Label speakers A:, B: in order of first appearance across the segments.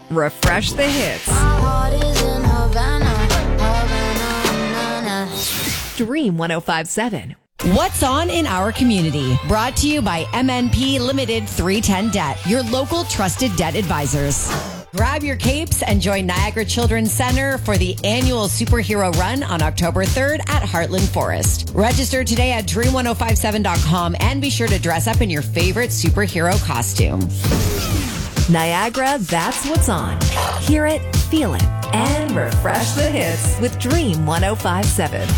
A: refresh the hits.
B: My heart is in Havana, Havana.
A: Dream 1057.
C: What's on in our community? Brought to you by MNP Limited 310 Debt, your local trusted debt advisors. Grab your capes and join Niagara Children's Center for the annual superhero run on October 3rd at Heartland Forest. Register today at dream1057.com and be sure to dress up in your favorite superhero costume.
A: Niagara, that's what's on. Hear it, feel it, and refresh the hits with Dream 1057.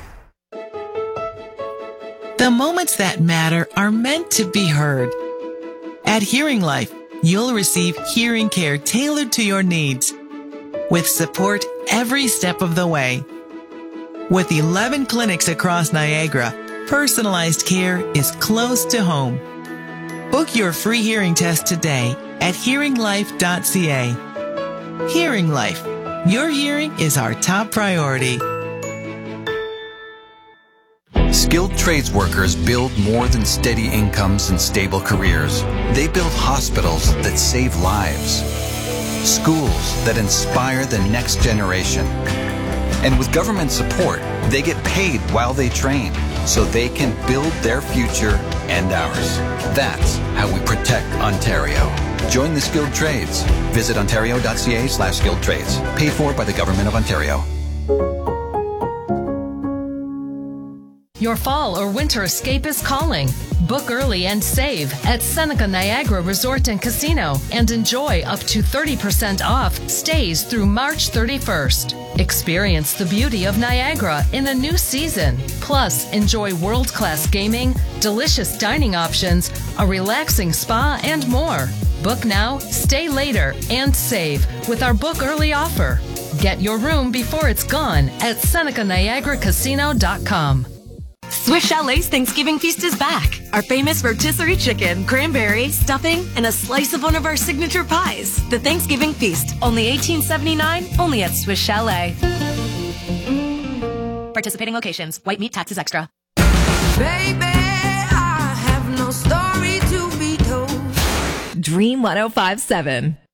D: The moments that matter are meant to be heard. At Hearing Life, you'll receive hearing care tailored to your needs, with support every step of the way. With 11 clinics across Niagara, personalized care is close to home. Book your free hearing test today at hearinglife.ca. Hearing Life. Your hearing is our top priority.
E: Skilled trades workers build more than steady incomes and stable careers. They build hospitals that save lives, schools that inspire the next generation. And with government support, they get paid while they train so they can build their future and ours. That's how we protect Ontario. Join the skilled trades. Visit ontario.ca/skilled trades. Paid for by the Government of Ontario.
F: Your fall or winter escape is calling. Book early and save at Seneca Niagara Resort and Casino and enjoy up to 30% off stays through March 31st. Experience the beauty of Niagara in a new season. Plus, enjoy world-class gaming, delicious dining options, a relaxing spa, and more. Book now, stay later, and save with our book early offer. Get your room before it's gone at SenecaNiagaraCasino.com.
G: Swiss Chalet's Thanksgiving feast is back. Our famous rotisserie chicken, cranberry, stuffing, and a slice of one of our signature pies. The Thanksgiving feast, only $18.79, only at Swiss Chalet. Participating locations. White meat taxes extra.
B: Baby, I have no story to be told.
A: Dream 1057.